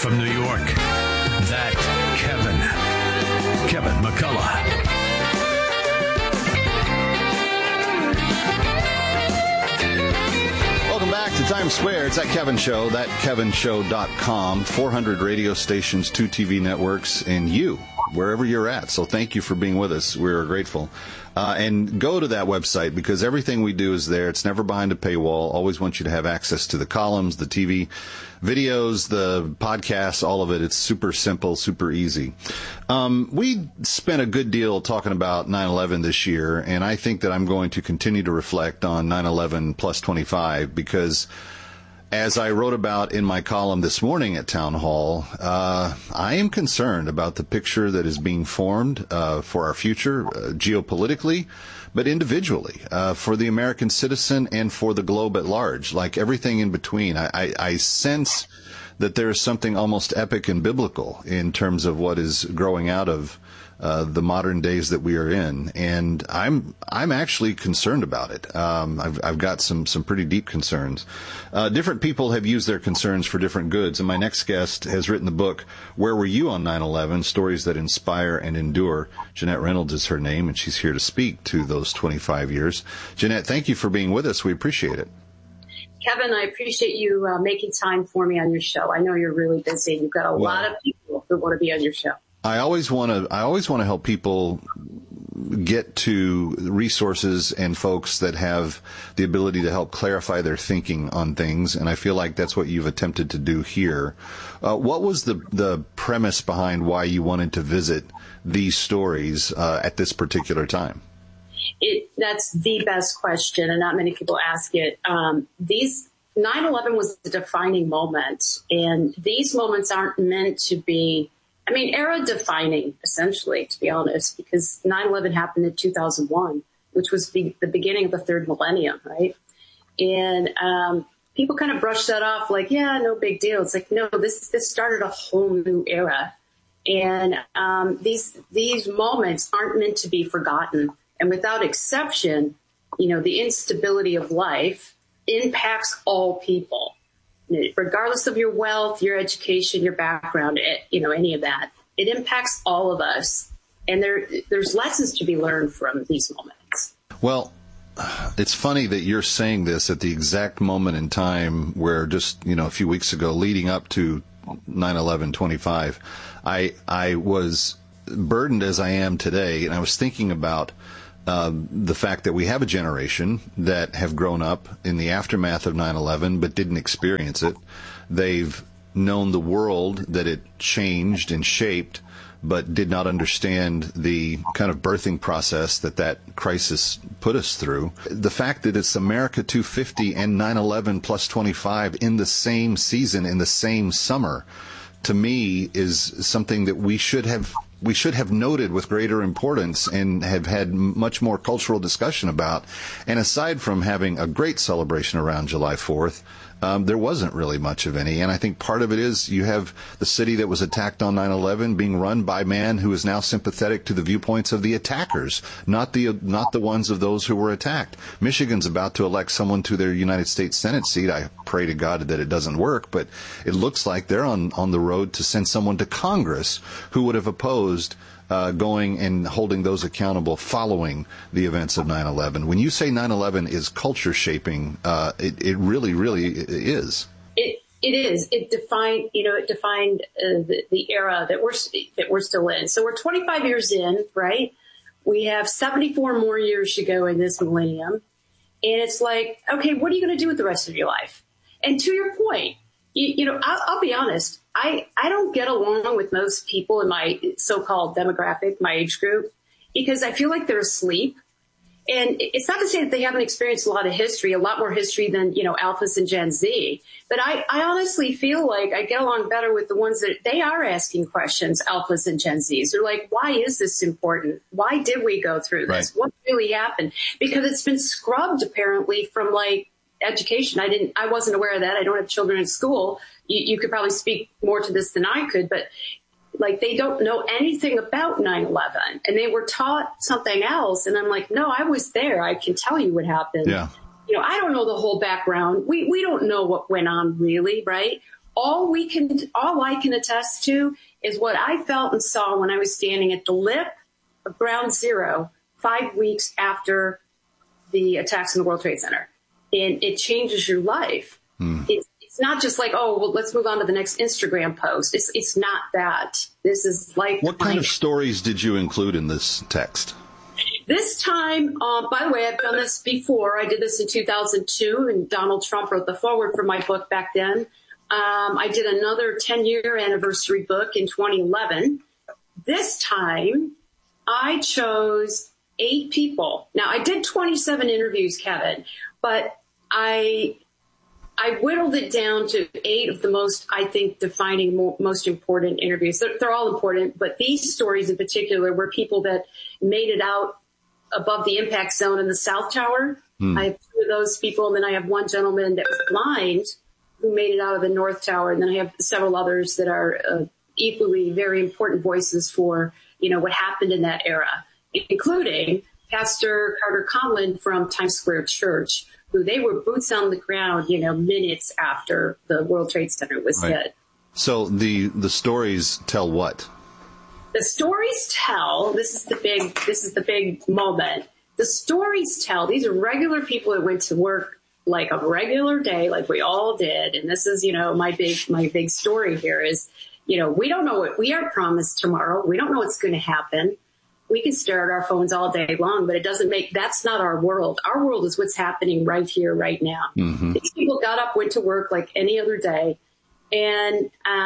from New York, that Kevin McCullough. Welcome back to Times Square. It's that Kevin Show, thatkevinshow.com, 400 radio stations, 2 TV networks, and you, wherever you're at. So thank you for being with us. We're grateful. And go to that website because everything we do is there. It's never behind a paywall. Always want you to have access to the columns, the TV videos, the podcasts, all of it. It's super simple, super easy. We spent a good deal talking about 9/11 this year, and I think that I'm going to continue to reflect on 9/11 plus 25 because as I wrote about in my column this morning at Town Hall, I am concerned about the picture that is being formed for our future geopolitically, but individually, for the American citizen and for the globe at large, like everything in between. I sense that there is something almost epic and biblical in terms of what is growing out of the modern days that we are in, and I'm actually concerned about it. I've got some pretty deep concerns. Different people have used their concerns for different goods, and my next guest has written the book, Where Were You on 9/11? Stories that Inspire and Endure. Jeanette Reynolds is her name, and she's here to speak to those 25 years. Jeanette, thank you for being with us. We appreciate it. Kevin, I appreciate you making time for me on your show. I know you're really busy. You've got a lot of people who want to be on your show. I always want to help people get to resources and folks that have the ability to help clarify their thinking on things, and I feel like that's what you've attempted to do here. What was the premise behind why you wanted to visit these stories at this particular time? That's the best question, and not many people ask it. 9/11 was the defining moment, and these moments aren't meant to be era defining, essentially, to be honest, because 9/11 happened in 2001, which was the beginning of the third millennium, right? And people kind of brush that off like, yeah, no big deal. It's like, no, this started a whole new era. And these moments aren't meant to be forgotten. And without exception, the instability of life impacts all people. Regardless of your wealth, your education, your background, any of that, it impacts all of us. And there's lessons to be learned from these moments. Well, it's funny that you're saying this at the exact moment in time where just, a few weeks ago, leading up to 9/11/25, I was burdened as I am today, and I was thinking about the fact that we have a generation that have grown up in the aftermath of 9/11 but didn't experience it. They've known the world that it changed and shaped but did not understand the kind of birthing process that crisis put us through. The fact that it's America 250 and 9/11 plus 25 in the same season, in the same summer, to me is something that we should have noted with greater importance and have had much more cultural discussion about. And aside from having a great celebration around July 4th, there wasn't really much of any. And I think part of it is you have the city that was attacked on 9/11 being run by a man who is now sympathetic to the viewpoints of the attackers, not the ones of those who were attacked. Michigan's about to elect someone to their United States Senate seat. I pray to God that it doesn't work, but it looks like they're on the road to send someone to Congress who would have opposed going and holding those accountable following the events of 9/11. When you say 9/11 is culture shaping, it really, really is. It is. It defined the era that we're still in. So we're 25 years in, right? We have 74 more years to go in this millennium, and it's like, okay, what are you going to do with the rest of your life? And to your point, I'll be honest. I don't get along with most people in my so-called demographic, my age group, because I feel like they're asleep. And it's not to say that they haven't experienced a lot more history than, Alphas and Gen Z. But I honestly feel like I get along better with the ones that they are asking questions, Alphas and Gen Zs. They're like, why is this important? Why did we go through this? Right. What really happened? Because it's been scrubbed apparently from education. I wasn't aware of that. I don't have children in school. You could probably speak more to this than I could, but they don't know anything about 9/11 and they were taught something else. And I'm like, no, I was there. I can tell you what happened. Yeah. I don't know the whole background. We don't know what went on really, right? all I can attest to is what I felt and saw when I was standing at the lip of ground zero 5 weeks after the attacks in the World Trade Center. And it changes your life. It's not just like, oh, well, let's move on to the next Instagram post. It's not that. This is like... What kind of stories did you include in this text? This time, by the way, I've done this before. I did this in 2002, and Donald Trump wrote the foreword for my book back then. I did another 10-year anniversary book in 2011. This time, I chose 8 people. Now, I did 27 interviews, Kevin, but I whittled it down to 8 of the most, I think, defining, most important interviews. They're all important, but these stories in particular were people that made it out above the impact zone in the South Tower. I have 2 of those people, and then I have one gentleman that was blind who made it out of the North Tower, and then I have several others that are equally very important voices for, what happened in that era, including Pastor Carter Conlon from Times Square Church, who they were boots on the ground, minutes after the World Trade Center was hit. So the stories tell what? The stories tell, this is the big moment. The stories tell, these are regular people that went to work like a regular day, like we all did. And this is, my big story here is, we don't know what we are promised tomorrow. We don't know what's going to happen. We can stare at our phones all day long, but that's not our world. Our world is what's happening right here, right now. Mm-hmm. These people got up, went to work like any other day. And,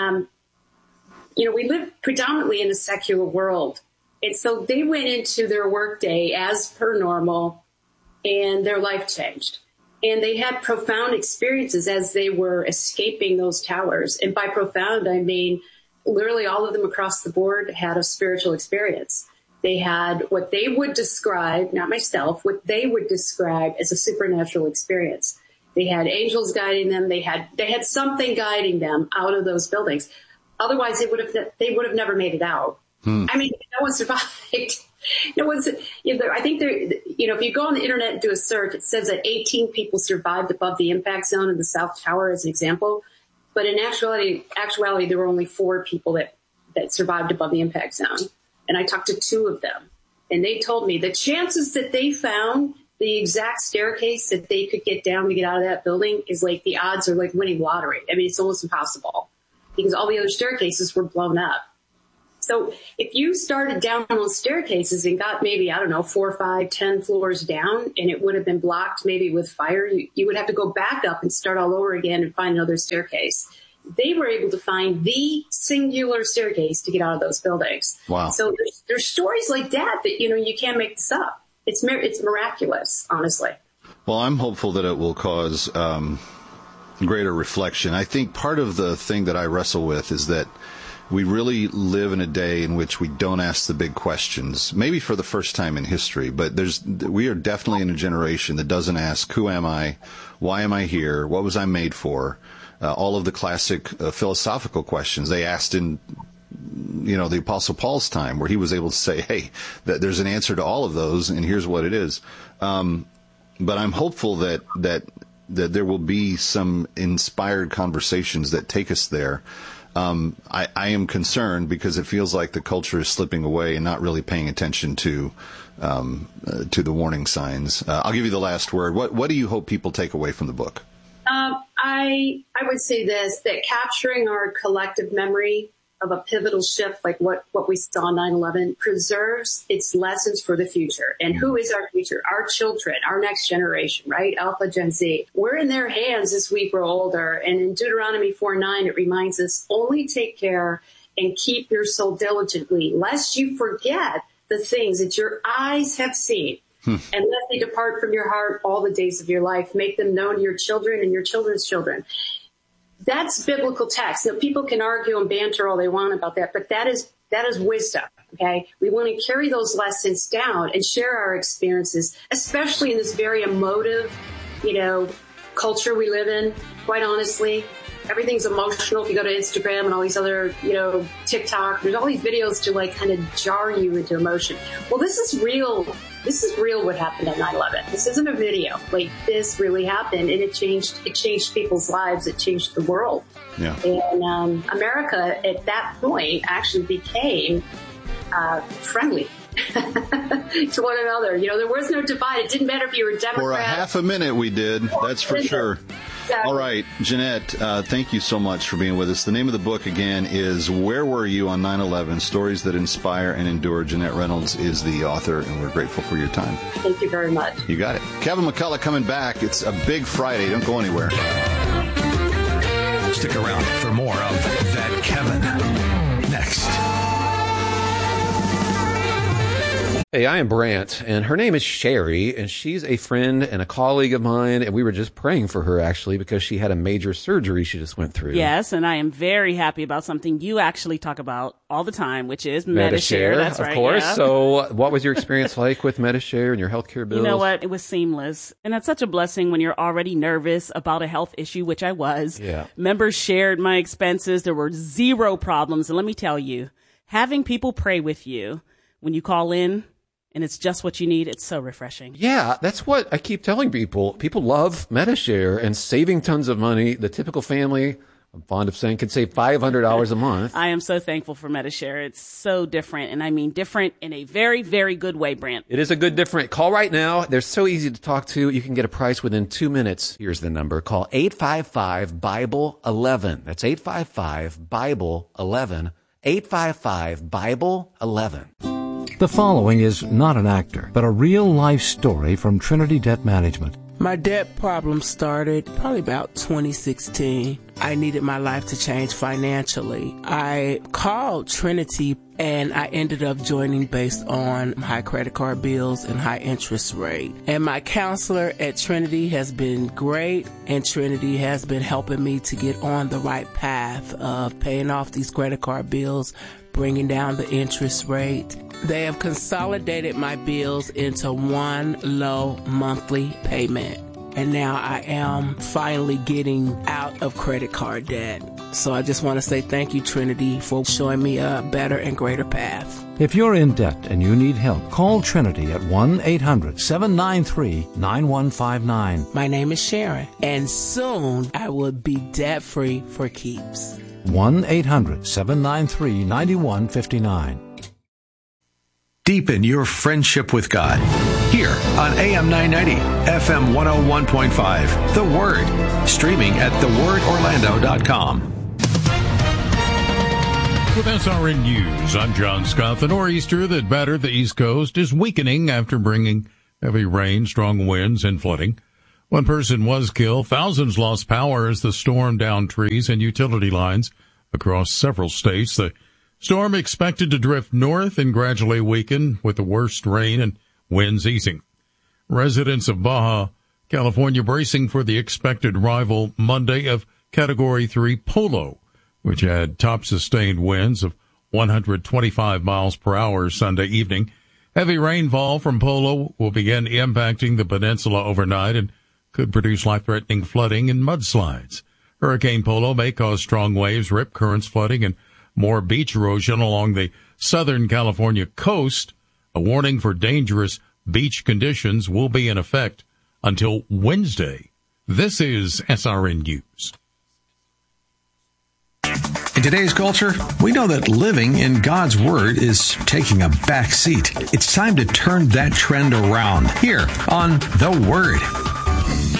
we live predominantly in a secular world. And so they went into their workday as per normal, and their life changed. And they had profound experiences as they were escaping those towers. And by profound, I mean literally all of them across the board had a spiritual experience. They had what they would describe, not myself, what they would describe as a supernatural experience. They had angels guiding them. They had something guiding them out of those buildings. Otherwise, they would have never made it out. I mean, no one survived. No one's, I think if you go on the internet and do a search, it says that 18 people survived above the impact zone in the South Tower as an example. But in actuality, there were only 4 people that survived above the impact zone. And I talked to 2 of them, and they told me the chances that they found the exact staircase that they could get down to get out of that building is like the odds are like winning lottery. I mean, it's almost impossible because all the other staircases were blown up. So if you started down those staircases and got maybe, 4, 5, 10 floors down, and it would have been blocked maybe with fire, you would have to go back up and start all over again and find another staircase. They were able to find the singular staircase to get out of those buildings. Wow. So there's stories like that you can't make this up. It's miraculous, honestly. Well, I'm hopeful that it will cause greater reflection. I think part of the thing that I wrestle with is that we really live in a day in which we don't ask the big questions, maybe for the first time in history, but we are definitely in a generation that doesn't ask, who am I? Why am I here? What was I made for? All of the classic philosophical questions they asked in, the Apostle Paul's time, where he was able to say, hey, there's an answer to all of those, and here's what it is. But I'm hopeful that there will be some inspired conversations that take us there. I am concerned because it feels like the culture is slipping away and not really paying attention to the warning signs. I'll give you the last word. What do you hope people take away from the book? I would say this, that capturing our collective memory of a pivotal shift like what we saw on 9/11 preserves its lessons for the future. And who is our future? Our children, our next generation, right? Alpha, Gen Z. We're in their hands as we grow older. And in Deuteronomy 4:9, it reminds us, only take care and keep your soul diligently, lest you forget the things that your eyes have seen. And lest they depart from your heart all the days of your life. Make them known to your children and your children's children. That's biblical text. Now, people can argue and banter all they want about that, but that is wisdom. Okay. We want to carry those lessons down and share our experiences, especially in this very emotive, culture we live in. Quite honestly, everything's emotional. If you go to Instagram and all these other, TikTok, there's all these videos to kind of jar you into emotion. Well, this is real this is real what happened at 9/11. This isn't a video. Like, this really happened, and it changed people's lives. It changed the world. Yeah. And America at that point actually became friendly to one another. There was no divide. It didn't matter if you were Democrat. For a half a minute we did. That's for sure. Exactly. All right, Jeanette, thank you so much for being with us. The name of the book, again, is Where Were You on 9/11? Stories That Inspire and Endure. Jeanette Reynolds is the author, and we're grateful for your time. Thank you very much. You got it. Kevin McCullough coming back. It's a big Friday. Don't go anywhere. Stick around for more of That Kevin. Next. Hey, I am Brant, and her name is Sherry, and she's a friend and a colleague of mine, and we were just praying for her, actually, because she had a major surgery she just went through. Yes, and I am very happy about something you actually talk about all the time, which is Medi-Share. That's right, of course. Yeah. So what was your experience like with Medi-Share and your healthcare bills? You know what? It was seamless. And that's such a blessing when you're already nervous about a health issue, which I was. Yeah. Members shared my expenses. There were zero problems. And let me tell you, having people pray with you when you call in, and it's just what you need, it's so refreshing. Yeah, that's what I keep telling people. People love Medi-Share and saving tons of money. The typical family, I'm fond of saying, can save $500 a month. I am so thankful for Medi-Share. It's so different, and I mean different in a very, very good way, Brant. It is a good different. Call right now. They're so easy to talk to. You can get a price within 2 minutes. Here's the number. Call 855-BIBLE-11. That's 855-BIBLE-11. 855-BIBLE-11. The following is not an actor, but a real-life story from Trinity Debt Management. My debt problem started probably about 2016. I needed my life to change financially. I called Trinity and I ended up joining based on high credit card bills and high interest rate. And my counselor at Trinity has been great, and Trinity has been helping me to get on the right path of paying off these credit card bills, bringing down the interest rate. They have consolidated my bills into one low monthly payment. And now I am finally getting out of credit card debt. So I just want to say thank you, Trinity, for showing me a better and greater path. If you're in debt and you need help, call Trinity at 1-800-793-9159. My name is Sharon, and soon I will be debt-free for keeps. 1-800-793-9159. Deepen your friendship with God. Here on AM 990, FM 101.5, The Word. Streaming at thewordorlando.com. With SRN News, I'm John Scott. The nor'easter that battered the East Coast is weakening after bringing heavy rain, strong winds, and flooding. One person was killed. Thousands lost power as the storm downed trees and utility lines across several states. The storm expected to drift north and gradually weaken with the worst rain and winds easing. Residents of Baja, California, bracing for the expected arrival Monday of Category 3 Polo, which had top sustained winds of 125 miles per hour Sunday evening. Heavy rainfall from Polo will begin impacting the peninsula overnight and could produce life-threatening flooding and mudslides. Hurricane Polo may cause strong waves, rip currents, flooding, and more beach erosion along the Southern California coast. A warning for dangerous beach conditions will be in effect until Wednesday. This is SRN News. In today's culture, we know that living in God's Word is taking a back seat. It's time to turn that trend around here on The Word.